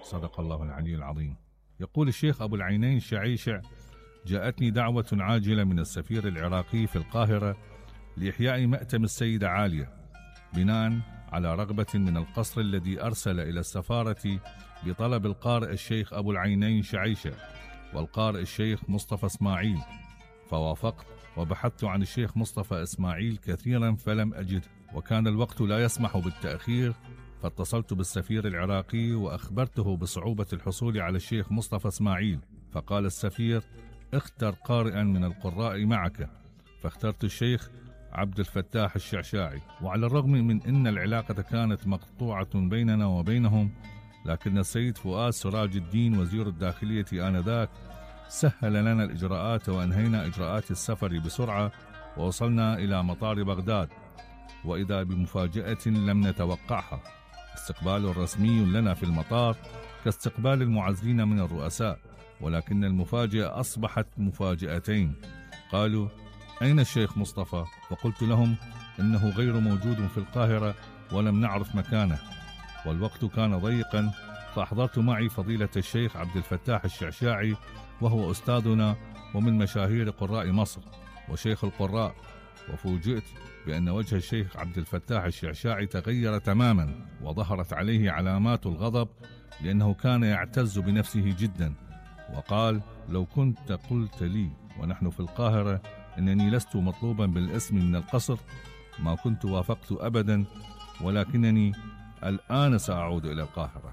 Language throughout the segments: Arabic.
صدق الله العلي العظيم. يقول الشيخ أبو العينين شعيشع: جاءتني دعوة عاجلة من السفير العراقي في القاهرة لإحياء مأتم السيدة عالية، بناء على رغبة من القصر الذي أرسل إلى السفارة بطلب القارئ الشيخ أبو العينين شعيشع والقارئ الشيخ مصطفى إسماعيل، فوافقت وبحثت عن الشيخ مصطفى إسماعيل كثيرا فلم أجده، وكان الوقت لا يسمح بالتأخير، فاتصلت بالسفير العراقي وأخبرته بصعوبة الحصول على الشيخ مصطفى إسماعيل، فقال السفير: اختر قارئا من القراء معك، فاخترت الشيخ عبد الفتاح الشعشاعي. وعلى الرغم من أن العلاقة كانت مقطوعة بيننا وبينهم، لكن السيد فؤاد سراج الدين وزير الداخلية آنذاك سهل لنا الإجراءات، وأنهينا إجراءات السفر بسرعة، ووصلنا إلى مطار بغداد، وإذا بمفاجأة لم نتوقعها: استقبال رسمي لنا في المطار كاستقبال المعزين من الرؤساء، ولكن المفاجأة أصبحت مفاجأتين. قالوا: أين الشيخ مصطفى؟ فقلت لهم إنه غير موجود في القاهرة ولم نعرف مكانه، والوقت كان ضيقا، فأحضرت معي فضيلة الشيخ عبد الفتاح الشعشاعي، وهو أستاذنا ومن مشاهير قراء مصر وشيخ القراء، وفوجئت بأن وجه الشيخ عبد الفتاح الشعشاعي تغير تماما، وظهرت عليه علامات الغضب، لأنه كان يعتز بنفسه جدا، وقال: لو كنت قلت لي ونحن في القاهرة إنني لست مطلوبا بالاسم من القصر ما كنت وافقت أبدا، ولكنني الآن سأعود إلى القاهرة.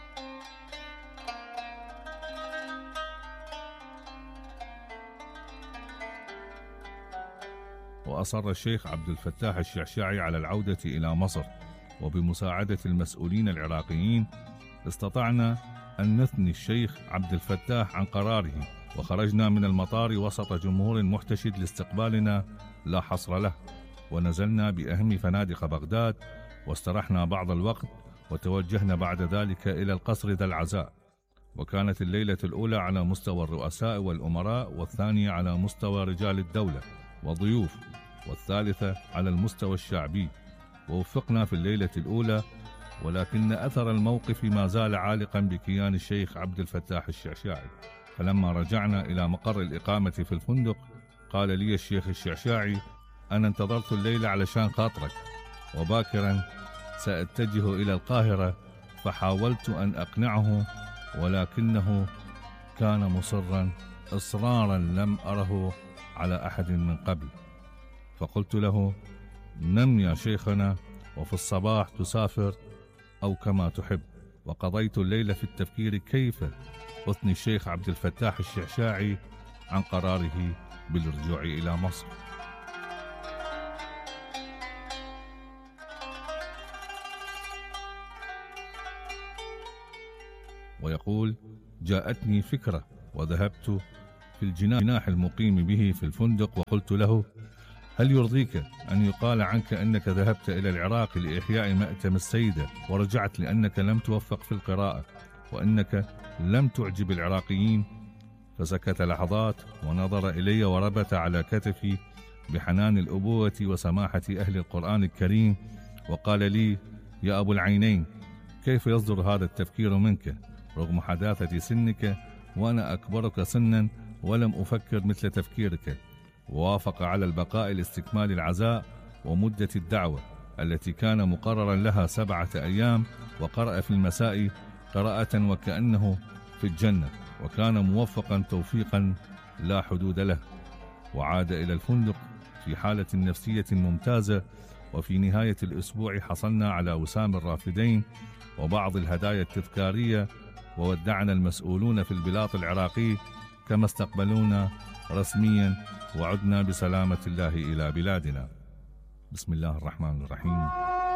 وأصر الشيخ عبد الفتاح الشعشاعي على العودة إلى مصر، وبمساعدة المسؤولين العراقيين استطعنا أن نثني الشيخ عبد الفتاح عن قراره، وخرجنا من المطار وسط جمهور محتشد لاستقبالنا لا حصر له، ونزلنا بأهم فنادق بغداد، واسترحنا بعض الوقت، وتوجهنا بعد ذلك إلى القصر ذا العزاء. وكانت الليلة الأولى على مستوى الرؤساء والأمراء، والثانية على مستوى رجال الدولة وضيوف، والثالثة على المستوى الشعبي. ووفقنا في الليلة الأولى، ولكن أثر الموقف ما زال عالقا بكيان الشيخ عبد الفتاح الشعشاعي. فلما رجعنا إلى مقر الإقامة في الفندق، قال لي الشيخ الشعشاعي: أنا انتظرت الليلة علشان خاطرك، وباكرا سأتجه إلى القاهرة. فحاولت أن أقنعه، ولكنه كان مصرا إصرارا لم أره على أحد من قبل. فقلت له: نم يا شيخنا، وفي الصباح تسافر أو كما تحب. وقضيت الليلة في التفكير كيف أثني الشيخ عبد الفتاح الشعشاعي عن قراره بالرجوع إلى مصر. ويقول: جاءتني فكرة، وذهبت في الجناح المقيم به في الفندق، وقلت له: هل يرضيك أن يقال عنك أنك ذهبت إلى العراق لإحياء مأتم السيدة ورجعت لأنك لم توفق في القراءة، وأنك لم تعجب العراقيين؟ فسكت لحظات ونظر إلي وربت على كتفي بحنان الأبوة وسماحة أهل القرآن الكريم، وقال لي: يا أبو العينين، كيف يصدر هذا التفكير منك رغم حداثة سنك، وأنا أكبرك سنا ولم أفكر مثل تفكيرك؟ ووافق على البقاء لاستكمال العزاء ومدة الدعوة التي كان مقررا لها 7 أيام، وقرأ في المساء قراءة وكأنه في الجنة، وكان موفقا توفيقا لا حدود له. وعاد إلى الفندق في حالة نفسية ممتازة. وفي نهاية الأسبوع حصلنا على وسام الرافدين وبعض الهدايا التذكارية، وودعنا المسؤولون في البلاط العراقي كما استقبلونا رسميا، وعدنا بسلامة الله إلى بلادنا. بسم الله الرحمن الرحيم.